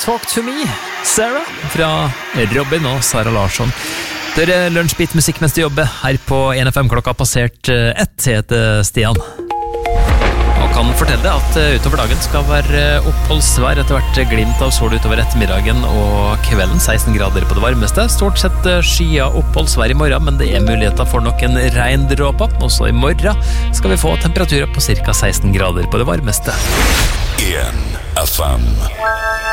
Talk to Me, Sarah, fra Robin og Sara Larsson. Det lunsjbit-musikk mens du jobber her på 1FM klokka passert 1. Jeg heter Stian. Og kan fortelle deg at utover dagen skal være oppholdsvær, etter hvert glimt av sol utover ettermiddagen og kvelden, 16 grader på det varmeste. Stort sett skya oppholdsvær i morgen, men det muligheter for noen regndråper. Også i morgen skal vi få temperaturer på cirka 16 grader på det varmeste. 1FM